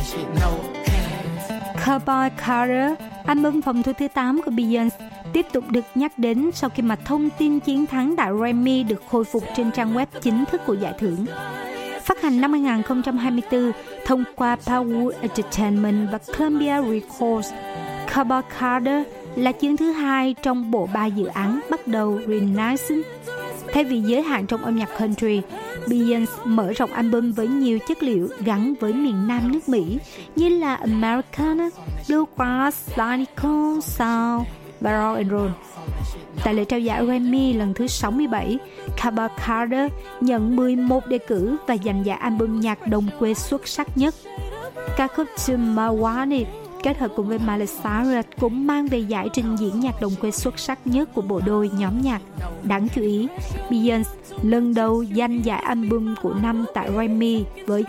Cowboy Carter, album phòng thu thứ 8 của Beyoncé, tiếp tục được nhắc đến sau khi mà thông tin chiến thắng tại Grammy được khôi phục trên trang web chính thức của giải thưởng. Phát hành năm 2024 thông qua Power Entertainment và Columbia Records, Cowboy Carter là chương thứ 2 trong bộ 3 dự án bắt đầu Renaissance. Thay vì giới hạn trong âm nhạc country, Beyoncé mở rộng album với nhiều chất liệu gắn với miền Nam nước Mỹ như là Americana, Bluegrass, Cynical, Soul và Rock and Roll. Tại lễ trao giải Grammy lần thứ 67, Cowboy Carter nhận 11 đề cử và giành giải album nhạc đồng quê xuất sắc nhất. Ca khúc To My Wanted kết hợp cùng với Miley Cyrus cũng mang về giải trình diễn nhạc đồng quê xuất sắc nhất của bộ đôi nhóm nhạc. Đáng chú ý, Beyoncé lần đầu giành giải album của năm tại Grammy với